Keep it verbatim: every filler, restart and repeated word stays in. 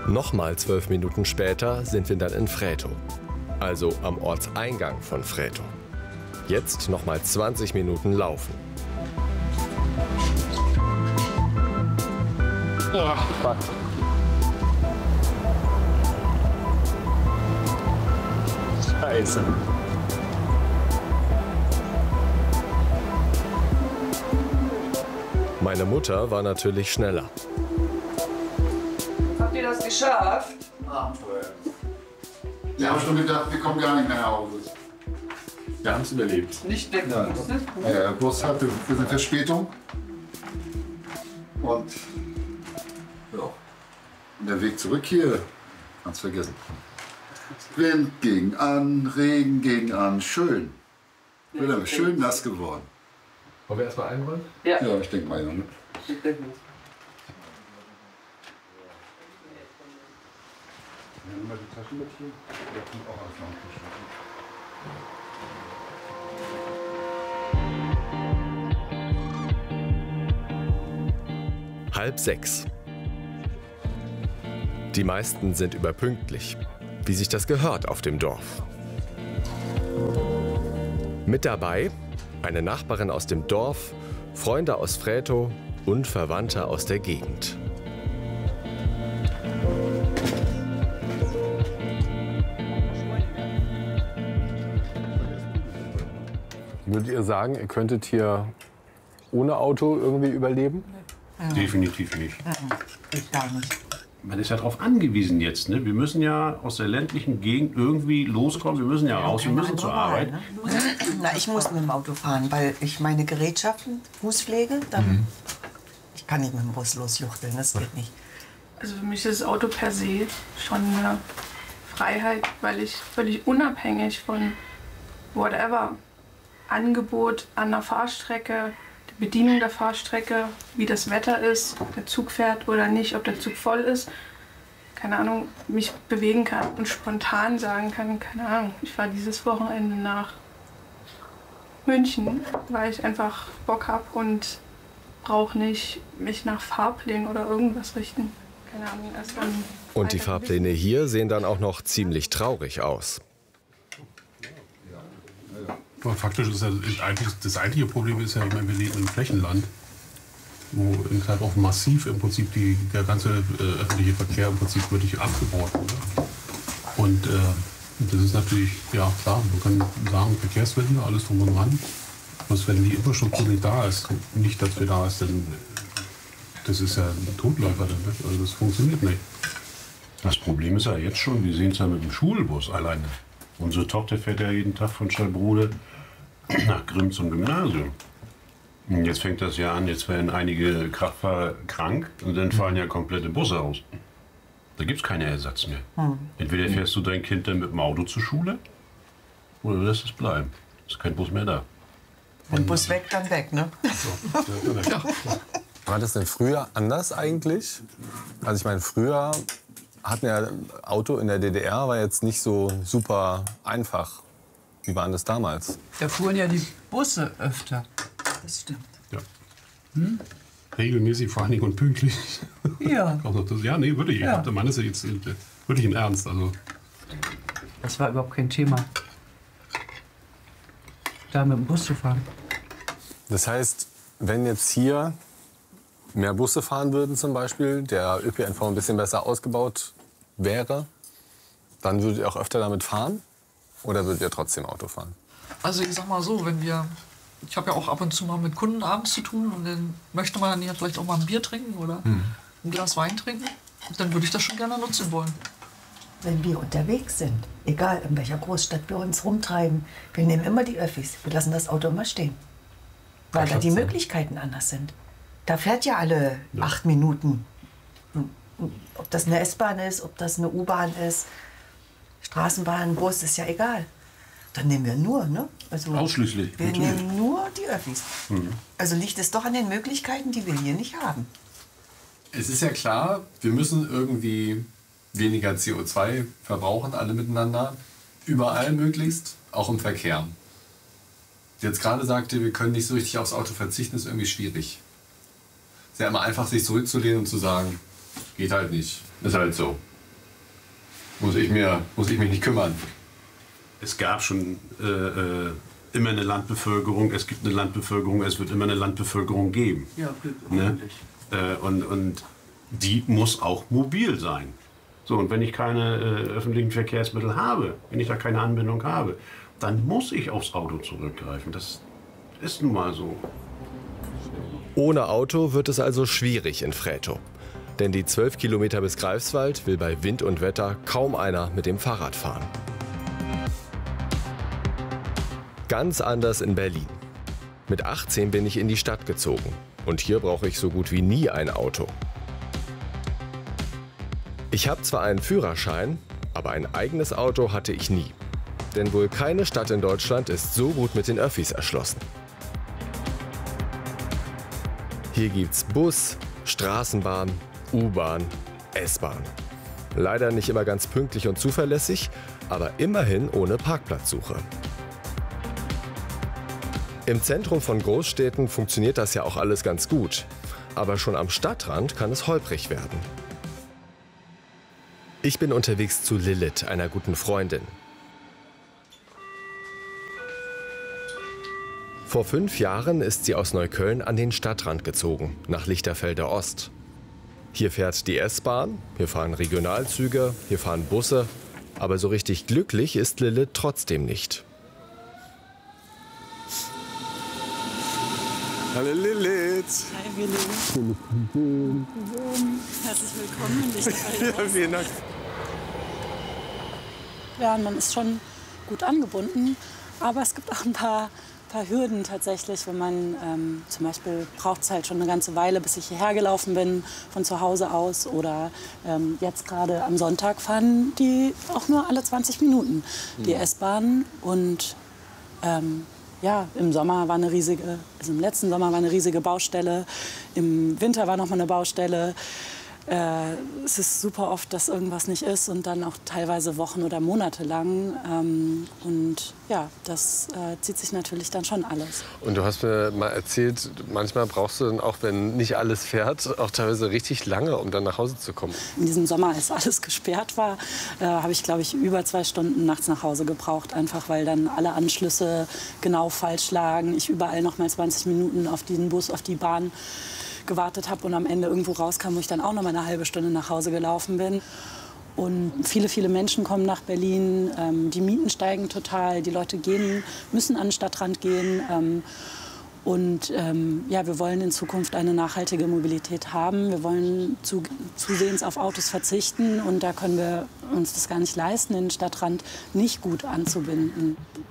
Nochmal zwölf Minuten später sind wir dann in Frätow, also am Ortseingang von Frätow. Jetzt nochmal zwanzig Minuten laufen. Ja, fuck. Scheiße. Meine Mutter war natürlich schneller. Habt ihr das geschafft? Abenteuer. Wir haben schon gedacht, wir kommen gar nicht mehr nach Hause. Wir haben es überlebt. Nicht weg. Ja. Ja, der Bus hatte für eine Verspätung. Und ja, und der Weg zurück hier, ganz vergessen. Wind ging an, Regen ging an, schön. Wieder schön nass geworden. Wollen wir erstmal einräumen? Ja. Ja, ich denke mal, ja. Ne? Ich denke nicht. Halb sechs. Die meisten sind überpünktlich, wie sich das gehört auf dem Dorf. Mit dabei eine Nachbarin aus dem Dorf, Freunde aus Frätow und Verwandte aus der Gegend. Würdet ihr sagen, ihr könntet hier ohne Auto irgendwie überleben? Ja. Definitiv nicht. Ich gar nicht. Man ist ja darauf angewiesen jetzt. Ne? Wir müssen ja aus der ländlichen Gegend irgendwie loskommen. Wir müssen ja raus, wir müssen zur Arbeit. Ne? Na, ich muss mit dem Auto fahren, weil ich meine Gerätschaften, Fußpflege, dann mhm. ich kann nicht mit dem Bus losjuchteln, das geht nicht. Also für mich ist das Auto per se schon eine Freiheit, weil ich völlig unabhängig von whatever Angebot an der Fahrstrecke, die Bedienung der Fahrstrecke, wie das Wetter ist, ob der Zug fährt oder nicht, ob der Zug voll ist, keine Ahnung, mich bewegen kann und spontan sagen kann, keine Ahnung, ich fahre dieses Wochenende nach München, weil ich einfach Bock habe und brauche nicht mich nach Fahrplänen oder irgendwas richten. Keine Ahnung, erst dann. Und die Fahrpläne hier sehen dann auch noch ziemlich traurig aus. Aber faktisch ist ja eigentlich, das eigentliche Problem ist ja, ich meine, wir leben im Flächenland, wo halt auch massiv im Prinzip die, der ganze äh, öffentliche Verkehr im Prinzip wirklich abgebaut wurde. Und äh, das ist natürlich, ja klar, man kann sagen, Verkehrswende, alles drum und dran. Was, wenn die Infrastruktur nicht da ist, nicht, dass wir da ist, dann das ist ja ein Totläufer. Dann, also das funktioniert nicht. Das Problem ist ja jetzt schon, wir sehen es ja mit dem Schulbus alleine. Unsere Tochter fährt ja jeden Tag von Schallbrode nach Grimm zum Gymnasium. Und jetzt fängt das ja an, jetzt werden einige Kraftfahrer krank und dann fallen ja komplette Busse aus. Da gibt es keinen Ersatz mehr. Entweder fährst du dein Kind dann mit dem Auto zur Schule oder du lässt es bleiben. Es ist kein Bus mehr da. Wenn Bus weg, dann weg, ne? Ja. War das denn früher anders eigentlich? Also ich meine, früher hatten ja Auto in der D D R, war jetzt nicht so super einfach. Wie war das damals? Da fuhren ja die Busse öfter. Das stimmt. Ja. Hm? Regelmäßig, vor allen Dingen und pünktlich. Ja. Ja, nee, wirklich. Ja. Der Mann ist ja jetzt wirklich im Ernst. Also. Das war überhaupt kein Thema, da mit dem Bus zu fahren. Das heißt, wenn jetzt hier mehr Busse fahren würden zum Beispiel, der Ö P N V ein bisschen besser ausgebaut wäre, dann würdet ihr auch öfter damit fahren? Oder würdet ihr trotzdem Auto fahren? Also ich sag mal so, wenn wir, ich habe ja auch ab und zu mal mit Kunden abends zu tun und dann möchte man dann ja vielleicht auch mal ein Bier trinken oder hm. ein Glas Wein trinken, dann würde ich das schon gerne nutzen wollen. Wenn wir unterwegs sind, egal in welcher Großstadt wir uns rumtreiben, wir nehmen immer die Öffis, wir lassen das Auto immer stehen. Weil da die Möglichkeiten anders sind. Da fährt ja alle ja. acht Minuten. Ob das eine S-Bahn ist, ob das eine U-Bahn ist, Straßenbahn, Bus, ist ja egal. Dann nehmen wir nur, ne? Also ausschließlich. Wir natürlich. nehmen nur die Öffis. Mhm. Also liegt es doch an den Möglichkeiten, die wir hier nicht haben. Es ist ja klar, wir müssen irgendwie weniger C O zwei verbrauchen, alle miteinander. Überall möglichst, auch im Verkehr. Jetzt gerade sagte, wir können nicht so richtig aufs Auto verzichten, ist irgendwie schwierig. Es ist ja immer einfach, sich zurückzulehnen und zu sagen, geht halt nicht. Ist halt so. muss ich, mir, muss ich mich nicht kümmern. Es gab schon äh, äh, immer eine Landbevölkerung, es gibt eine Landbevölkerung, es wird immer eine Landbevölkerung geben. Ja, ne? äh, und, und die muss auch mobil sein. So, und wenn ich keine äh, öffentlichen Verkehrsmittel habe, wenn ich da keine Anbindung habe, dann muss ich aufs Auto zurückgreifen. Das ist nun mal so. Ohne Auto wird es also schwierig in Frätow. Denn die zwölf Kilometer bis Greifswald will bei Wind und Wetter kaum einer mit dem Fahrrad fahren. Ganz anders in Berlin. Mit achtzehn bin ich in die Stadt gezogen. Und hier brauche ich so gut wie nie ein Auto. Ich habe zwar einen Führerschein, aber ein eigenes Auto hatte ich nie. Denn wohl keine Stadt in Deutschland ist so gut mit den Öffis erschlossen. Hier gibt's Bus, Straßenbahn, U-Bahn, S-Bahn. Leider nicht immer ganz pünktlich und zuverlässig, aber immerhin ohne Parkplatzsuche. Im Zentrum von Großstädten funktioniert das ja auch alles ganz gut. Aber schon am Stadtrand kann es holprig werden. Ich bin unterwegs zu Lilith, einer guten Freundin. Vor fünf Jahren ist sie aus Neukölln an den Stadtrand gezogen, nach Lichterfelde Ost. Hier fährt die S-Bahn, hier fahren Regionalzüge, hier fahren Busse. Aber so richtig glücklich ist Lilith trotzdem nicht. Hallo Lilith. Hi Willi. Herzlich willkommen in Lichterfelde Ost. Ja, vielen Dank. Ja, man ist schon gut angebunden, aber es gibt auch ein paar, paar Hürden tatsächlich, wenn man ähm, zum Beispiel braucht es halt schon eine ganze Weile, bis ich hierher gelaufen bin von zu Hause aus, oder ähm, jetzt gerade am Sonntag fahren die auch nur alle zwanzig Minuten die mhm. S-Bahn, und ähm, ja, im Sommer war eine riesige, also im letzten Sommer war eine riesige Baustelle, im Winter war noch mal eine Baustelle. Äh, es ist super oft, dass irgendwas nicht ist, und dann auch teilweise Wochen oder Monate lang. Ähm, und ja, das äh, zieht sich natürlich dann schon alles. Und du hast mir mal erzählt, manchmal brauchst du dann auch, wenn nicht alles fährt, auch teilweise richtig lange, um dann nach Hause zu kommen. In diesem Sommer, als alles gesperrt war, äh, habe ich, glaube ich, über zwei Stunden nachts nach Hause gebraucht. Einfach weil dann alle Anschlüsse genau falsch lagen. Ich überall noch mal zwanzig Minuten auf den Bus, auf die Bahn gewartet habe und am Ende irgendwo rauskam, wo ich dann auch noch mal eine halbe Stunde nach Hause gelaufen bin. Und viele, viele Menschen kommen nach Berlin. Ähm, die Mieten steigen total. Die Leute gehen, müssen an den Stadtrand gehen. Ähm, und ähm, ja, wir wollen in Zukunft eine nachhaltige Mobilität haben. Wir wollen zu, zusehends auf Autos verzichten. Und da können wir uns das gar nicht leisten, den Stadtrand nicht gut anzubinden.